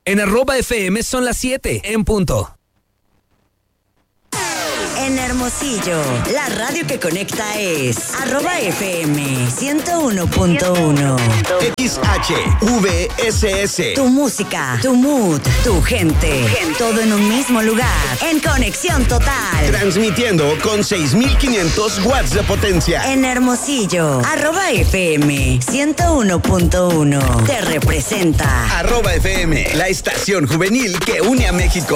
En @FM son las 7 en punto. En Hermosillo, la radio que conecta es @FM 101.1. XHVSS. Tu música, tu mood, tu gente. Todo en un mismo lugar. En conexión total. Transmitiendo con 6,500 watts de potencia. En Hermosillo, @FM 101.1. Te representa. @FM, la estación juvenil que une a México.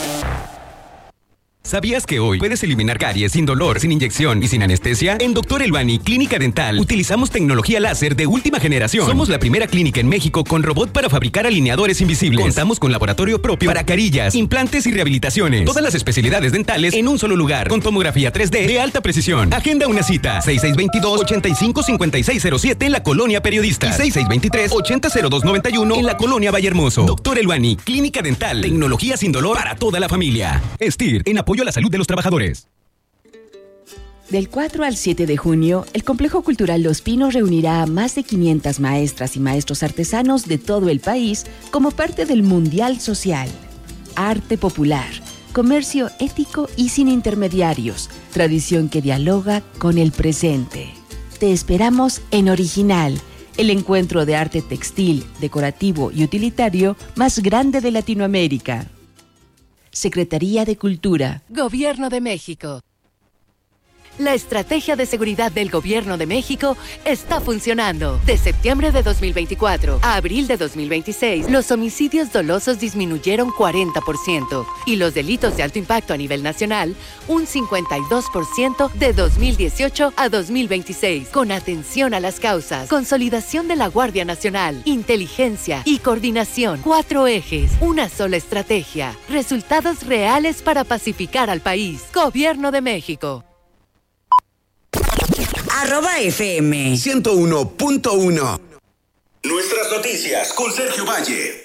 ¿Sabías que hoy puedes eliminar caries sin dolor, sin inyección y sin anestesia? En Dr. Elbani Clínica Dental utilizamos tecnología láser de última generación. Somos la primera clínica en México con robot para fabricar alineadores invisibles. Contamos con laboratorio propio para carillas, implantes y rehabilitaciones. Todas las especialidades dentales en un solo lugar, con tomografía 3D de alta precisión. Agenda una cita, 6622-855607 en la Colonia Periodista y 6623-800291 en la Colonia Vallehermoso. Dr. Elbani Clínica Dental, tecnología sin dolor para toda la familia. STIR, en apoyo a la salud de los trabajadores. Del 4 al 7 de junio, el Complejo Cultural Los Pinos reunirá a más de 500 maestras y maestros artesanos de todo el país como parte del Mundial Social. Arte popular, comercio ético y sin intermediarios, tradición que dialoga con el presente. Te esperamos en Original, el encuentro de arte textil, decorativo y utilitario más grande de Latinoamérica. Secretaría de Cultura. Gobierno de México. La estrategia de seguridad del Gobierno de México está funcionando. De septiembre de 2024 a abril de 2026, los homicidios dolosos disminuyeron 40% y los delitos de alto impacto a nivel nacional un 52% de 2018 a 2026. Con atención a las causas, consolidación de la Guardia Nacional, inteligencia y coordinación. 4 ejes, una sola estrategia. Resultados reales para pacificar al país. Gobierno de México. @FM 101.1. Nuestras noticias con Sergio Valle.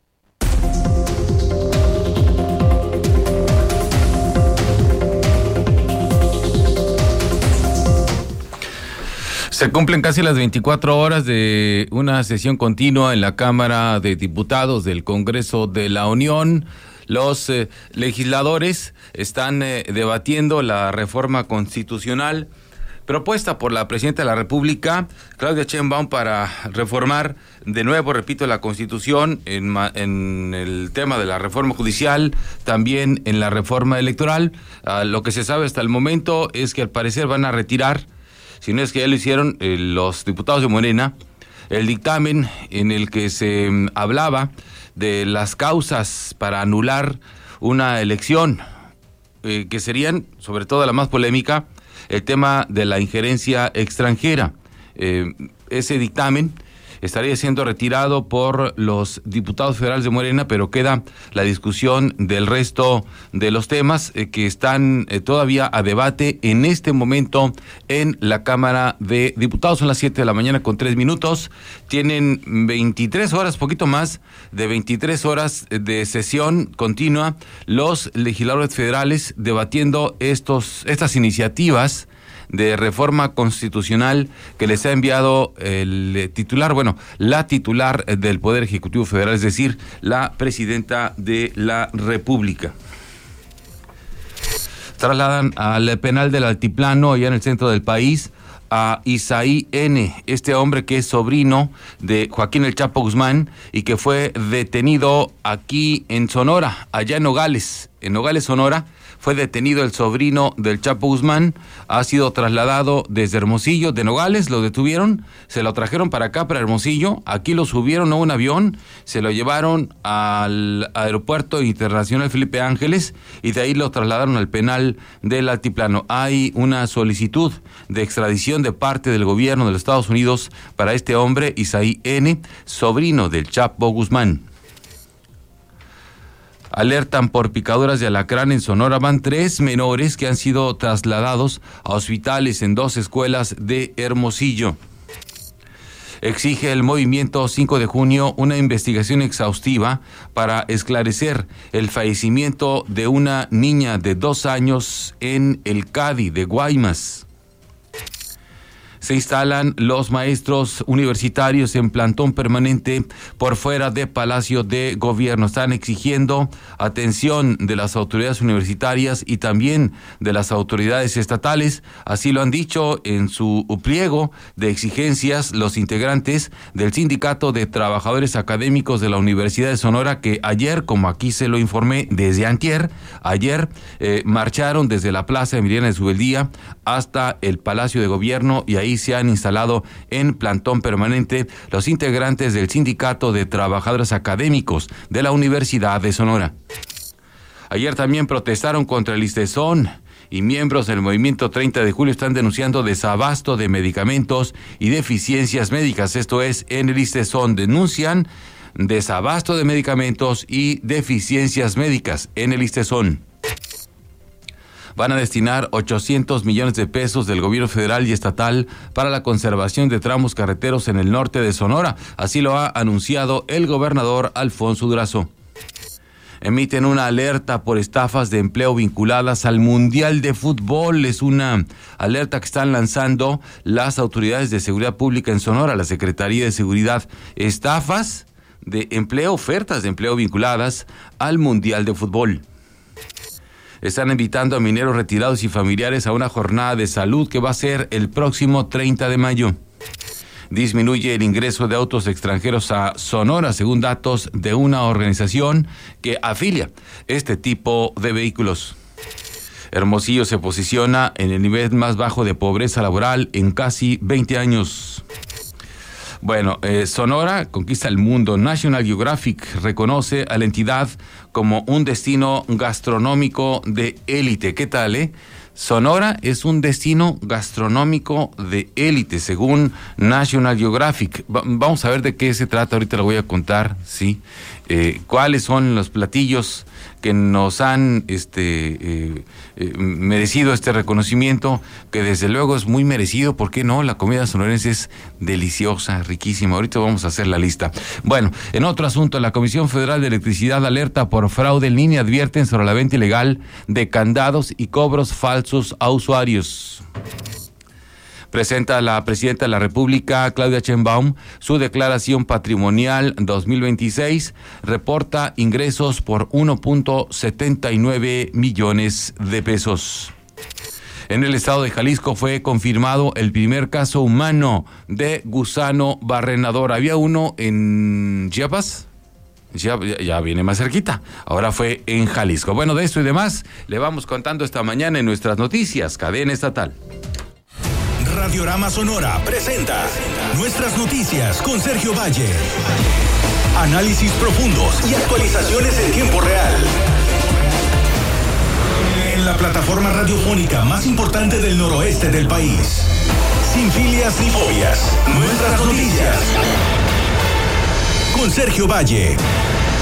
Se cumplen casi las 24 horas de una sesión continua en la Cámara de Diputados del Congreso de la Unión. Los legisladores están debatiendo la reforma constitucional propuesta por la Presidenta de la República, Claudia Sheinbaum, para reformar de nuevo, repito, la Constitución en el tema de la reforma judicial, también en la reforma electoral. Lo que se sabe hasta el momento es que al parecer van a retirar, si no es que ya lo hicieron los diputados de Morena, el dictamen en el que se hablaba de las causas para anular una elección, que serían, sobre todo la más polémica, el tema de la injerencia extranjera. Ese dictamen estaría siendo retirado por los diputados federales de Morena, pero queda la discusión del resto de los temas que están todavía a debate en este momento en la Cámara de Diputados. Son las 7 de la mañana con 3 minutos. Tienen 23 horas, poquito más de 23 horas de sesión continua los legisladores federales debatiendo estas iniciativas de reforma constitucional que les ha enviado el titular, la titular del Poder Ejecutivo Federal, es decir, la Presidenta de la República. Trasladan al penal del Altiplano, allá en el centro del país, a Isaí N., este hombre que es sobrino de Joaquín El Chapo Guzmán y que fue detenido aquí en Sonora, allá en Nogales, Sonora. Fue detenido el sobrino del Chapo Guzmán, ha sido trasladado desde Hermosillo, de Nogales, lo detuvieron, se lo trajeron para acá, para Hermosillo, aquí lo subieron a un avión, se lo llevaron al Aeropuerto Internacional Felipe Ángeles y de ahí lo trasladaron al penal del Altiplano. Hay una solicitud de extradición de parte del gobierno de los Estados Unidos para este hombre, Isaí N., sobrino del Chapo Guzmán. Alertan por picaduras de alacrán en Sonora. Van 3 menores que han sido trasladados a hospitales en 2 escuelas de Hermosillo. Exige el movimiento 5 de junio una investigación exhaustiva para esclarecer el fallecimiento de una niña de 2 años en el CADI de Guaymas. se instalan los maestros universitarios en plantón permanente por fuera de Palacio de Gobierno. Están exigiendo atención de las autoridades universitarias y también de las autoridades estatales. Así lo han dicho en su pliego de exigencias los integrantes del Sindicato de Trabajadores Académicos de la Universidad de Sonora, que ayer, como aquí se lo informé desde antier, marcharon desde la Plaza Emiliana de Subeldía hasta el Palacio de Gobierno, y ahí se han instalado en plantón permanente los integrantes del Sindicato de Trabajadores Académicos de la Universidad de Sonora. Ayer también protestaron contra el ISTESON, y miembros del movimiento 30 de julio están denunciando desabasto de medicamentos y deficiencias médicas. Esto es, en el ISTESON denuncian desabasto de medicamentos y deficiencias médicas en el ISTESON. Van a destinar 800 millones de pesos del gobierno federal y estatal para la conservación de tramos carreteros en el norte de Sonora. Así lo ha anunciado el gobernador Alfonso Durazo. Emiten una alerta por estafas de empleo vinculadas al Mundial de Fútbol. Es una alerta que están lanzando las autoridades de seguridad pública en Sonora, la Secretaría de Seguridad. Estafas de empleo, ofertas de empleo vinculadas al Mundial de Fútbol. Están invitando a mineros retirados y familiares a una jornada de salud que va a ser el próximo 30 de mayo. Disminuye el ingreso de autos extranjeros a Sonora, según datos de una organización que afilia este tipo de vehículos. Hermosillo se posiciona en el nivel más bajo de pobreza laboral en casi 20 años. Bueno, Sonora conquista el mundo. National Geographic reconoce a la entidad como un destino gastronómico de élite. ¿Qué tal, Sonora es un destino gastronómico de élite, según National Geographic. Vamos a ver de qué se trata, ahorita lo voy a contar, ¿sí? Cuáles son los platillos que nos han merecido este reconocimiento, que desde luego es muy merecido. ¿Por qué no? La comida sonorense es deliciosa, riquísima. Ahorita vamos a hacer la lista. Bueno, en otro asunto, la Comisión Federal de Electricidad alerta por fraude en línea. Advierten sobre la venta ilegal de candados y cobros falsos a usuarios. Presenta la presidenta de la República, Claudia Sheinbaum, su declaración patrimonial 2026. Reporta ingresos por 1.79 millones de pesos. En el estado de Jalisco fue confirmado el primer caso humano de gusano barrenador. Había uno en Chiapas. Ya viene más cerquita. Ahora fue en Jalisco. Bueno, de esto y demás le vamos contando esta mañana en nuestras noticias, Cadena Estatal. Radiorama Sonora presenta Nuestras Noticias con Sergio Valle. Análisis profundos y actualizaciones en tiempo real. En la plataforma radiofónica más importante del noroeste del país. Sin filias ni fobias. Nuestras Noticias. Con Sergio Valle.